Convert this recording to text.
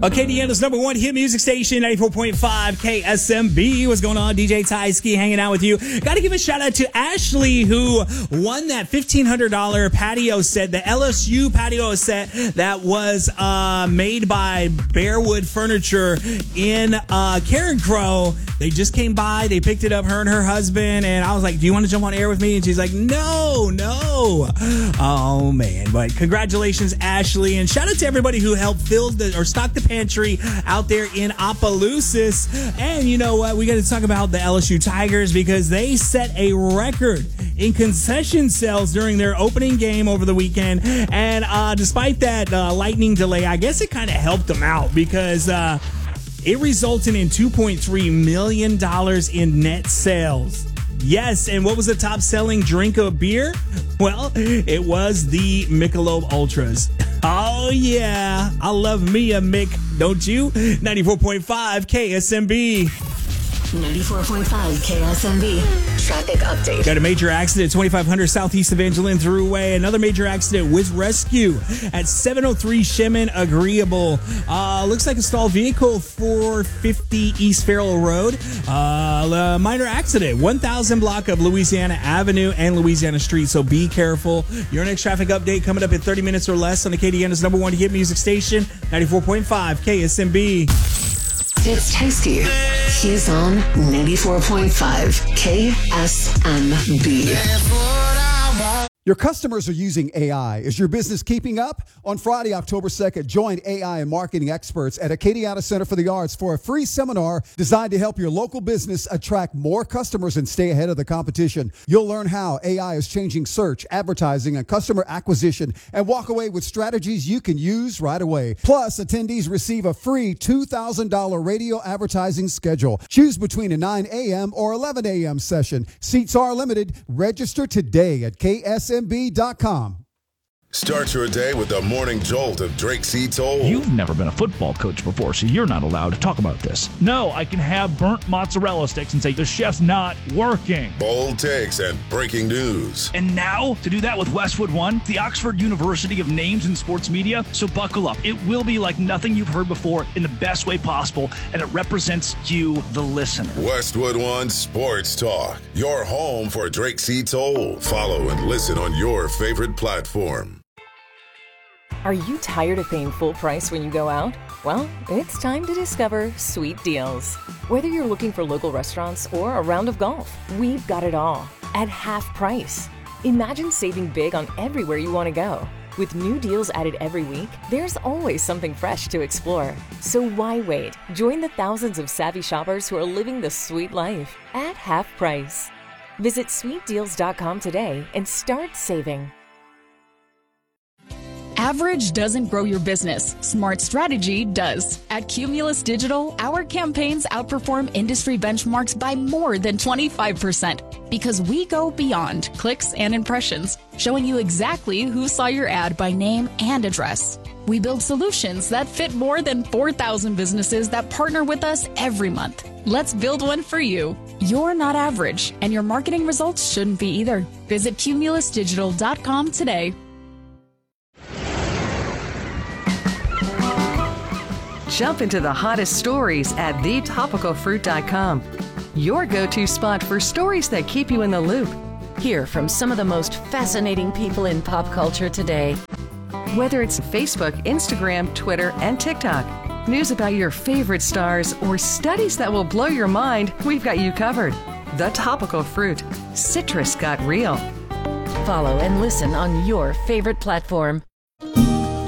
Acadiana's number one hit music station, 94.5 KSMB. What's going on? DJ Tyski hanging out with you. Got to give a shout out to Ashley, who won that $1,500 patio set, the LSU patio set that was made by Bearwood Furniture in Karen Crow. They just came by. They picked it up, her and her husband. And I was like, do you want to jump on air with me? And she's like, no. Oh, man. But congratulations, Ashley. And shout out to everybody who helped stock the pantry out there in Opelousas. And you know what? We got to talk about the LSU Tigers because they set a record in concession sales during their opening game over the weekend. And despite that lightning delay, I guess it kind of helped them out because it resulted in $2.3 million in net sales. Yes, and what was the top selling drink of beer? Well, it was the Michelob Ultras. Oh, yeah. I love me a Mick, don't you? 94.5 KSMB. 94.5 KSMB. Traffic update. Got a major accident at 2500 Southeast Evangeline Thruway. Another major accident with rescue at 703 Shemin Agreeable. Looks like a stalled vehicle, 450 East Farrell Road. Minor accident, 1000 block of Louisiana Avenue and Louisiana Street. So be careful. Your next traffic update coming up in 30 minutes or less on Acadiana's number one hit music station, 94.5 KSMB. It's Tasty. He's on 94.5 KSMB. Your customers are using AI. Is your business keeping up? On Friday, October 2nd, join AI and marketing experts at Acadiana Center for the Arts for a free seminar designed to help your local business attract more customers and stay ahead of the competition. You'll learn how AI is changing search, advertising, and customer acquisition, and walk away with strategies you can use right away. Plus, attendees receive a free $2,000 radio advertising schedule. Choose between a 9 a.m. or 11 a.m. session. Seats are limited. Register today at KSMB.com. Start your day with the morning jolt of Drake C. Toll. You've never been a football coach before, so you're not allowed to talk about this. No, I can have burnt mozzarella sticks and say the chef's not working. Bold takes and breaking news. And now, to do that with Westwood One, the Oxford University of Names in Sports Media. So buckle up. It will be like nothing you've heard before in the best way possible, and it represents you, the listener. Westwood One Sports Talk. Your home for Drake C. Toll. Follow and listen on your favorite platform. Are you tired of paying full price when you go out? Well, it's time to discover Sweet Deals. Whether you're looking for local restaurants or a round of golf, we've got it all at half price. Imagine saving big on everywhere you want to go. With new deals added every week, there's always something fresh to explore. So why wait? Join the thousands of savvy shoppers who are living the sweet life at half price. Visit sweetdeals.com today and start saving. Average doesn't grow your business. Smart strategy does. At Cumulus Digital, our campaigns outperform industry benchmarks by more than 25% because we go beyond clicks and impressions, showing you exactly who saw your ad by name and address. We build solutions that fit more than 4,000 businesses that partner with us every month. Let's build one for you. You're not average, and your marketing results shouldn't be either. Visit cumulusdigital.com today. Jump into the hottest stories at thetopicalfruit.com. Your go-to spot for stories that keep you in the loop. Hear from some of the most fascinating people in pop culture today. Whether it's Facebook, Instagram, Twitter, and TikTok, news about your favorite stars, or studies that will blow your mind, we've got you covered. The Topical Fruit. Citrus got real. Follow and listen on your favorite platform.